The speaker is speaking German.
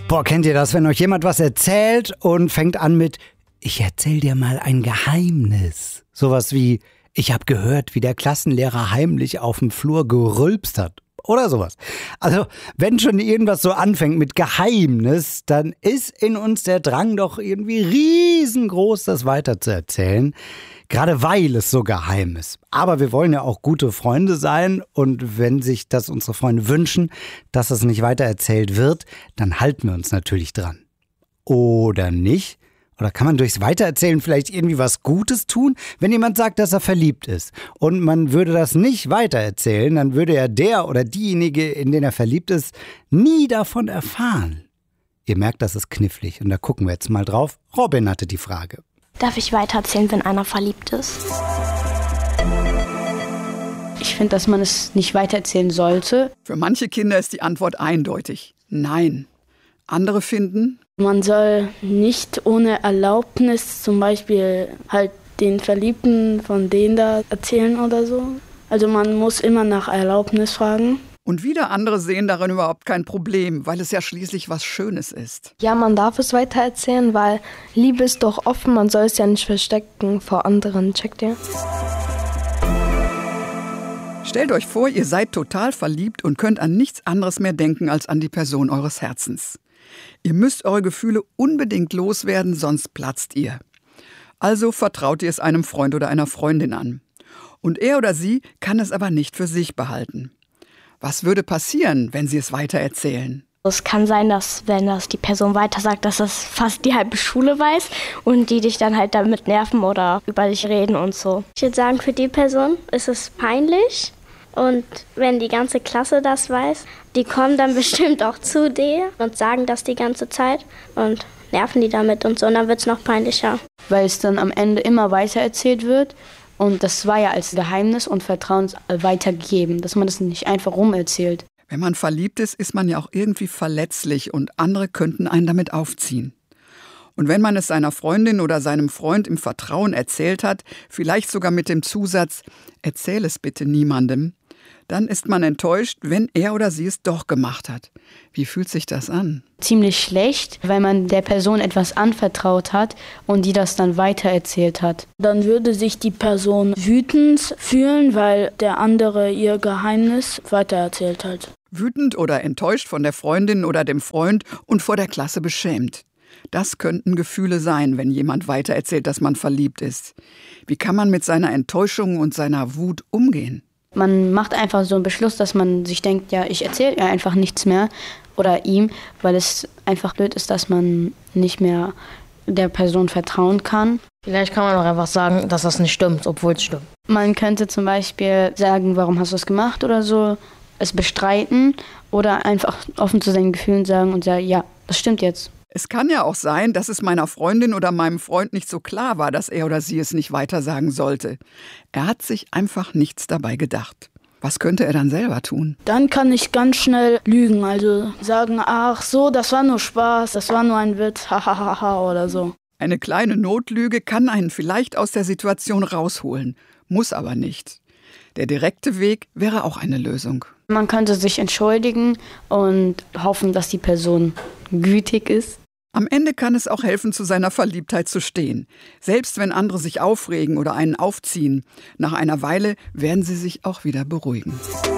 Boah, kennt ihr das, wenn euch jemand was erzählt und fängt an mit „Ich erzähl dir mal ein Geheimnis“. Sowas wie „Ich habe gehört, wie der Klassenlehrer heimlich auf dem Flur gerülpst hat“. Oder sowas. Also, wenn schon irgendwas so anfängt mit Geheimnis, dann ist in uns der Drang doch irgendwie riesengroß, das weiterzuerzählen. Gerade weil es so geheim ist. Aber wir wollen ja auch gute Freunde sein und wenn sich das unsere Freunde wünschen, dass es nicht weitererzählt wird, dann halten wir uns natürlich dran. Oder nicht? Oder kann man durchs Weitererzählen vielleicht irgendwie was Gutes tun? Wenn jemand sagt, dass er verliebt ist und man würde das nicht weitererzählen, dann würde ja der oder diejenige, in den er verliebt ist, nie davon erfahren. Ihr merkt, das ist knifflig und da gucken wir jetzt mal drauf. Robin hatte die Frage. Darf ich weitererzählen, wenn einer verliebt ist? Ich finde, dass man es nicht weitererzählen sollte. Für manche Kinder ist die Antwort eindeutig. Nein. Andere finden, man soll nicht ohne Erlaubnis zum Beispiel halt den Verliebten von denen da erzählen oder so. Also man muss immer nach Erlaubnis fragen. Und wieder andere sehen darin überhaupt kein Problem, weil es ja schließlich was Schönes ist. Ja, man darf es weitererzählen, weil Liebe ist doch offen, man soll es ja nicht verstecken vor anderen, checkt ihr? Stellt euch vor, ihr seid total verliebt und könnt an nichts anderes mehr denken als an die Person eures Herzens. Ihr müsst eure Gefühle unbedingt loswerden, sonst platzt ihr. Also vertraut ihr es einem Freund oder einer Freundin an. Und er oder sie kann es aber nicht für sich behalten. Was würde passieren, wenn sie es weitererzählen? Es kann sein, dass, wenn das die Person weiter sagt, dass das fast die halbe Schule weiß und die dich dann halt damit nerven oder über dich reden und so. Ich würde sagen, für die Person ist es peinlich. Und wenn die ganze Klasse das weiß, die kommen dann bestimmt auch zu dir und sagen das die ganze Zeit und nerven die damit und so. Und dann wird es noch peinlicher. Weil es dann am Ende immer weitererzählt wird. Und das war ja als Geheimnis und Vertrauen weitergegeben, dass man das nicht einfach rumerzählt. Wenn man verliebt ist, ist man ja auch irgendwie verletzlich und andere könnten einen damit aufziehen. Und wenn man es seiner Freundin oder seinem Freund im Vertrauen erzählt hat, vielleicht sogar mit dem Zusatz, erzähl es bitte niemandem, dann ist man enttäuscht, wenn er oder sie es doch gemacht hat. Wie fühlt sich das an? Ziemlich schlecht, weil man der Person etwas anvertraut hat und die das dann weitererzählt hat. Dann würde sich die Person wütend fühlen, weil der andere ihr Geheimnis weitererzählt hat. Wütend oder enttäuscht von der Freundin oder dem Freund und vor der Klasse beschämt. Das könnten Gefühle sein, wenn jemand weitererzählt, dass man verliebt ist. Wie kann man mit seiner Enttäuschung und seiner Wut umgehen? Man macht einfach so einen Beschluss, dass man sich denkt, ja, ich erzähle ja einfach nichts mehr oder ihm, weil es einfach blöd ist, dass man nicht mehr der Person vertrauen kann. Vielleicht kann man auch einfach sagen, dass das nicht stimmt, obwohl es stimmt. Man könnte zum Beispiel sagen, warum hast du es gemacht oder so, es bestreiten oder einfach offen zu seinen Gefühlen sagen und sagen, ja, das stimmt jetzt. Es kann ja auch sein, dass es meiner Freundin oder meinem Freund nicht so klar war, dass er oder sie es nicht weiter sagen sollte. Er hat sich einfach nichts dabei gedacht. Was könnte er dann selber tun? Dann kann ich ganz schnell lügen, also sagen, ach so, das war nur Spaß, das war nur ein Witz, hahaha oder so. Eine kleine Notlüge kann einen vielleicht aus der Situation rausholen, muss aber nicht. Der direkte Weg wäre auch eine Lösung. Man könnte sich entschuldigen und hoffen, dass die Person gütig ist. Am Ende kann es auch helfen, zu seiner Verliebtheit zu stehen. Selbst wenn andere sich aufregen oder einen aufziehen. Nach einer Weile werden sie sich auch wieder beruhigen.